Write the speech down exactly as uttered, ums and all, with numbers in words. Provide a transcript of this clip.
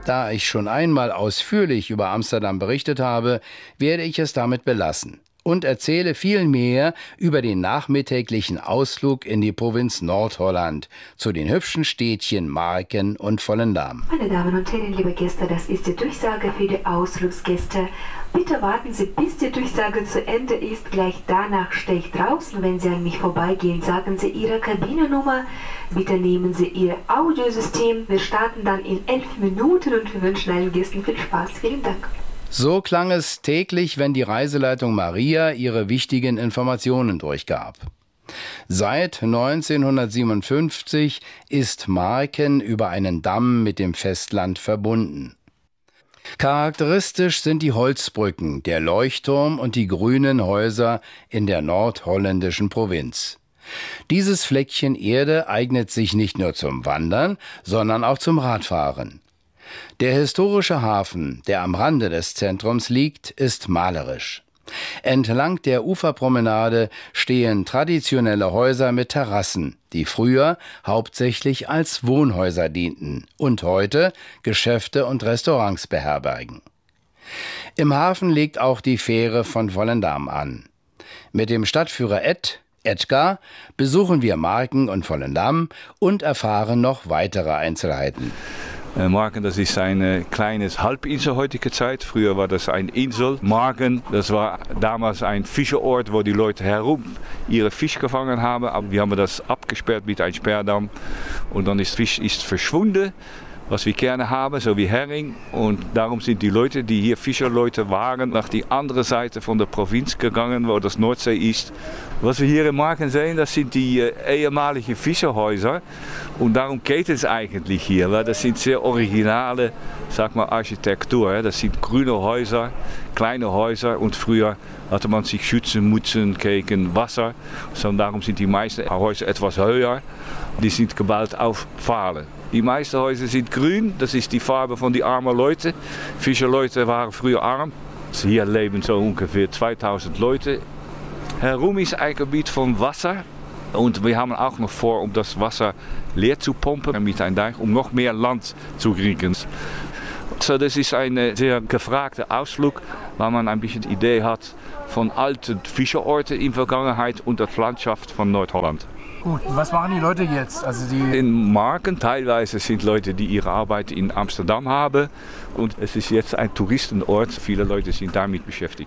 Da ich schon einmal ausführlich über Amsterdam berichtet habe, werde ich es damit belassen und erzähle viel mehr über den nachmittäglichen Ausflug in die Provinz Nordholland, zu den hübschen Städtchen Marken und Volendam. Meine Damen und Herren, liebe Gäste, das ist die Durchsage für die Ausflugsgäste. Bitte warten Sie, bis die Durchsage zu Ende ist. Gleich danach stehe ich draußen. Wenn Sie an mich vorbeigehen, sagen Sie Ihre Kabinennummer. Bitte nehmen Sie Ihr Audiosystem. Wir starten dann in elf Minuten und wir wünschen allen Gästen viel Spaß. Vielen Dank. So klang es täglich, wenn die Reiseleitung Maria ihre wichtigen Informationen durchgab. Seit neunzehnhundertsiebenundfünfzig ist Marken über einen Damm mit dem Festland verbunden. Charakteristisch sind die Holzbrücken, der Leuchtturm und die grünen Häuser in der nordholländischen Provinz. Dieses Fleckchen Erde eignet sich nicht nur zum Wandern, sondern auch zum Radfahren. Der historische Hafen, der am Rande des Zentrums liegt, ist malerisch. Entlang der Uferpromenade stehen traditionelle Häuser mit Terrassen, die früher hauptsächlich als Wohnhäuser dienten und heute Geschäfte und Restaurants beherbergen. Im Hafen liegt auch die Fähre von Volendam an. Mit dem Stadtführer Ed, Edgar besuchen wir Marken und Volendam und erfahren noch weitere Einzelheiten. Marken, das ist ein kleines Halbinsel heutiger Zeit. Früher war das eine Insel. Marken, das war damals ein Fischerort, wo die Leute herum ihre Fisch gefangen haben. Aber wir haben das abgesperrt mit einem Sperrdamm. Und dann ist Fisch ist verschwunden, was wir gerne haben, so wie Hering. Und darum sind die Leute, die hier Fischerleute waren, nach die andere Seite von der Provinz gegangen, wo das Nordsee ist. Was wir hier in Marken sehen, das sind die äh, ehemaligen Fischerhäuser. Und darum geht es eigentlich hier, weil das sind sehr originale, sag mal, Architektur. Das sind grüne Häuser, kleine Häuser und früher hatte man sich schützen müssen gegen Wasser. So, darum sind die meisten Häuser etwas höher. Die sind gebaut auf Pfahlen. Die meisten Häuser sind grün, das ist die Farbe von den armen Leuten. Fischerleute waren früher arm. Hier leben so ungefähr zweitausend Leute. Herum ist ein Gebiet von Wasser. Und wir haben auch noch vor, um das Wasser leer zu pumpen mit einem Deich, um noch mehr Land zu kriegen. So, das ist ein sehr gefragter Ausflug, weil man ein bisschen die Idee hat von alten Fischerorten in der Vergangenheit und der Landschaft von Nordholland. Gut, was machen die Leute jetzt? Also die in Marken teilweise sind Leute, die ihre Arbeit in Amsterdam haben und es ist jetzt ein Touristenort. Viele Leute sind damit beschäftigt.